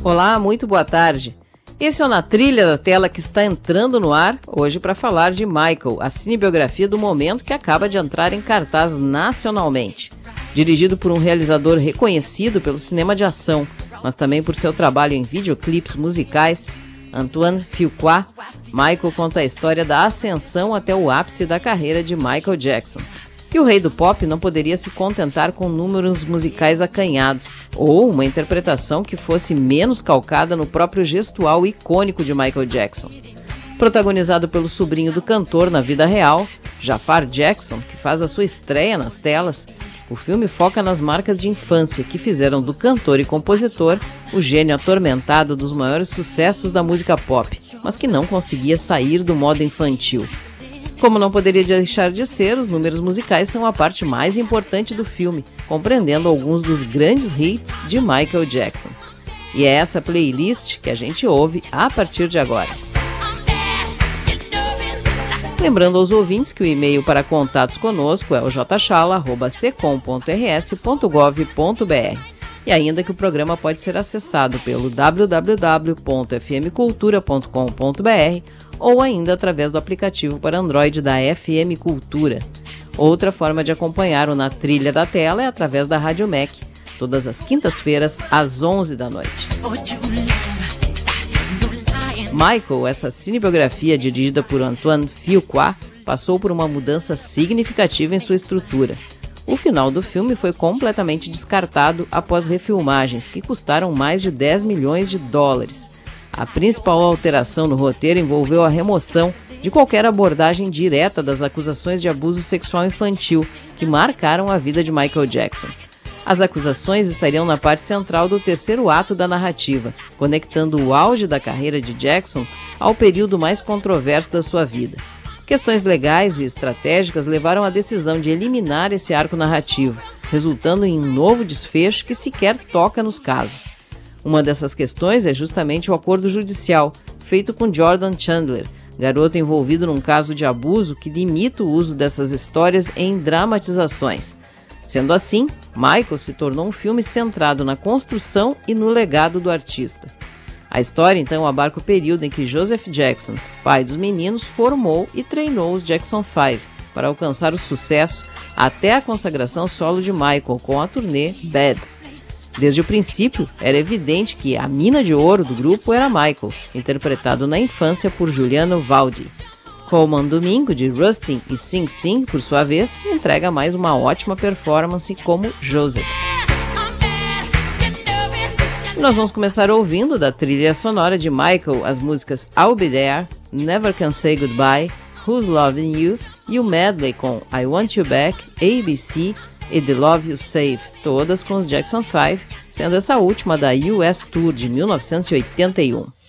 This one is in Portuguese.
Olá, muito boa tarde. Esse é o Na Trilha da Tela que está entrando no ar hoje para falar de Michael, a cinebiografia do momento que acaba de entrar em cartaz nacionalmente. Dirigido por um realizador reconhecido pelo cinema de ação, mas também por seu trabalho em videoclipes musicais, Antoine Fuqua, Michael conta a história da ascensão até o ápice da carreira de Michael Jackson. E o rei do pop não poderia se contentar com números musicais acanhados, ou uma interpretação que fosse menos calcada no próprio gestual icônico de Michael Jackson. Protagonizado pelo sobrinho do cantor na vida real, Jafar Jackson, que faz a sua estreia nas telas, o filme foca nas marcas de infância que fizeram do cantor e compositor o gênio atormentado dos maiores sucessos da música pop, mas que não conseguia sair do modo infantil. Como não poderia deixar de ser, os números musicais são a parte mais importante do filme, compreendendo alguns dos grandes hits de Michael Jackson. E é essa playlist que a gente ouve a partir de agora. Lembrando aos ouvintes que o e-mail para contatos conosco é o jchala@secom.rs.gov.br e ainda que o programa pode ser acessado pelo www.fmcultura.com.br ou ainda através do aplicativo para Android da FM Cultura. Outra forma de acompanhar o Na Trilha da Tela é através da Rádio MEC, todas as quintas-feiras às 11 da noite. Michael, essa cinebiografia dirigida por Antoine Fuqua, passou por uma mudança significativa em sua estrutura. O final do filme foi completamente descartado após refilmagens, que custaram mais de 10 milhões de dólares. A principal alteração no roteiro envolveu a remoção de qualquer abordagem direta das acusações de abuso sexual infantil que marcaram a vida de Michael Jackson. As acusações estariam na parte central do terceiro ato da narrativa, conectando o auge da carreira de Jackson ao período mais controverso da sua vida. Questões legais e estratégicas levaram à decisão de eliminar esse arco narrativo, resultando em um novo desfecho que sequer toca nos casos. Uma dessas questões é justamente o acordo judicial, feito com Jordan Chandler, garoto envolvido num caso de abuso que limita o uso dessas histórias em dramatizações. Sendo assim, Michael se tornou um filme centrado na construção e no legado do artista. A história, então, abarca o período em que Joseph Jackson, pai dos meninos, formou e treinou os Jackson 5 para alcançar o sucesso até a consagração solo de Michael com a turnê Bad. Desde o princípio, era evidente que a mina de ouro do grupo era Michael, interpretado na infância por Juliano Valdi. Coleman Domingo, de Rustin e Sing Sing, por sua vez, entrega mais uma ótima performance como Joseph. Nós vamos começar ouvindo da trilha sonora de Michael as músicas I'll Be There, Never Can Say Goodbye, Who's Loving You e o medley com I Want You Back, ABC e The Love You Save, todas com os Jackson 5, sendo essa última da US Tour de 1981.